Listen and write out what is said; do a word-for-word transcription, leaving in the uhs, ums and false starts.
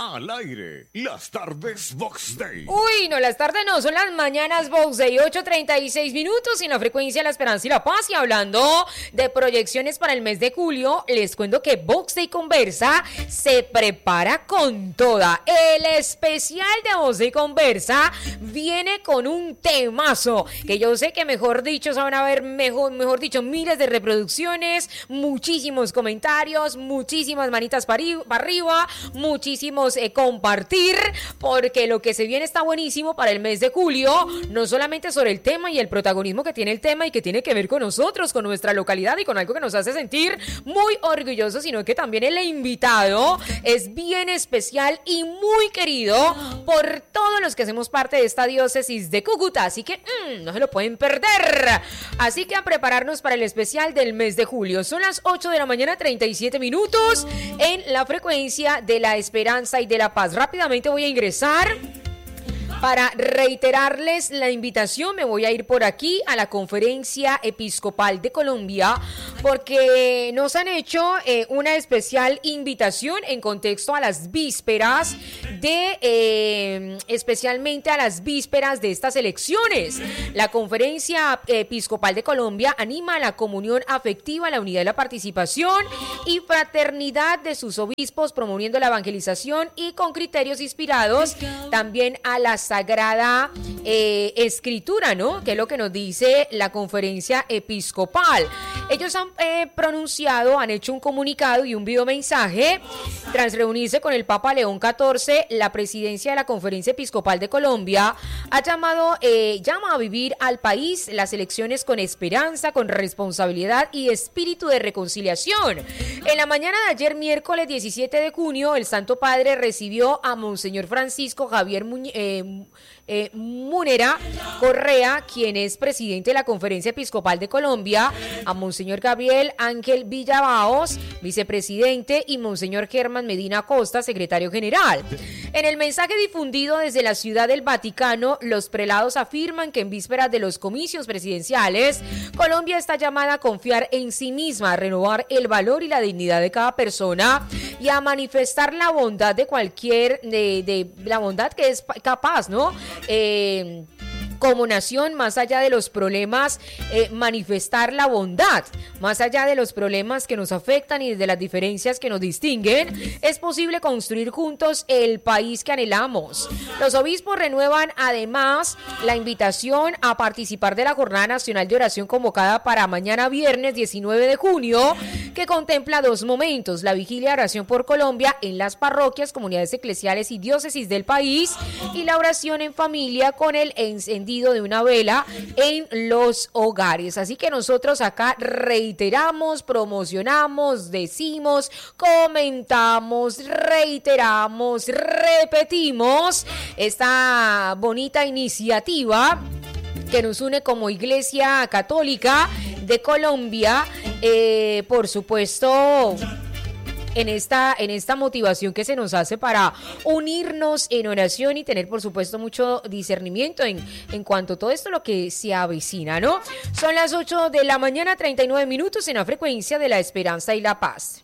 Al aire, las tardes Vox Day. Uy, no, las tardes no, son las mañanas Vox Day, ocho treinta y seis minutos en la frecuencia de La Esperanza y la Paz. Y hablando de proyecciones para el mes de julio, les cuento que Vox Day Conversa se prepara con toda. El especial de Vox Day Conversa viene con un temazo, que yo sé que mejor dicho, se van a ver mejor, mejor dicho, miles de reproducciones, muchísimos comentarios, muchísimas manitas para arriba, muchísimos Eh, compartir, porque lo que se viene está buenísimo para el mes de julio, no solamente sobre el tema y el protagonismo que tiene el tema y que tiene que ver con nosotros, con nuestra localidad y con algo que nos hace sentir muy orgullosos, sino que también el invitado es bien especial y muy querido por todos los que hacemos parte de esta diócesis de Cúcuta, así que mmm, no se lo pueden perder. Así que a prepararnos para el especial del mes de julio. Son las ocho de la mañana, treinta y siete minutos en la frecuencia de La Esperanza y de la Paz. Rápidamente voy a ingresar para reiterarles la invitación. Me voy a ir por aquí a la Conferencia Episcopal de Colombia, porque nos han hecho eh, una especial invitación en contexto a las vísperas de, eh, especialmente a las vísperas de estas elecciones. La Conferencia Episcopal de Colombia anima a la comunión afectiva, la unidad y la participación y fraternidad de sus obispos, promoviendo la evangelización y con criterios inspirados también a la Sagrada eh, Escritura, ¿no? Que es lo que nos dice la Conferencia Episcopal. Ellos han eh, pronunciado, han hecho un comunicado y un video mensaje tras reunirse con el Papa León catorce. La presidencia de la Conferencia Episcopal de Colombia ha llamado, eh, llama a vivir al país las elecciones con esperanza, con responsabilidad y espíritu de reconciliación. En la mañana de ayer, miércoles diecisiete de junio, el Santo Padre recibió a Monseñor Francisco Javier Muñe, eh, Eh, Munera Correa, quien es presidente de la Conferencia Episcopal de Colombia, a Monseñor Gabriel Ángel Villabaos, vicepresidente, y Monseñor Germán Medina Costa, secretario general. En el mensaje difundido desde la Ciudad del Vaticano, los prelados afirman que en vísperas de los comicios presidenciales, Colombia está llamada a confiar en sí misma, a renovar el valor y la dignidad de cada persona y a manifestar la bondad de cualquier, de, de la bondad que es capaz, ¿no? Eh, como nación, más allá de los problemas, eh, manifestar la bondad, más allá de los problemas que nos afectan y de las diferencias que nos distinguen, es posible construir juntos el país que anhelamos. Los obispos renuevan además la invitación a participar de la Jornada Nacional de Oración convocada para mañana viernes diecinueve de junio, que contempla dos momentos: la vigilia de oración por Colombia en las parroquias, comunidades eclesiales y diócesis del país, y la oración en familia con el encendido de una vela en los hogares. Así que nosotros acá reiteramos, promocionamos, decimos, comentamos, reiteramos, repetimos esta bonita iniciativa que nos une como Iglesia Católica de Colombia, eh, por supuesto, en esta, en esta motivación que se nos hace para unirnos en oración y tener, por supuesto, mucho discernimiento en, en cuanto a todo esto lo que se avecina, ¿no? Son las ocho de la mañana, treinta y nueve minutos en la frecuencia de La Esperanza y la Paz.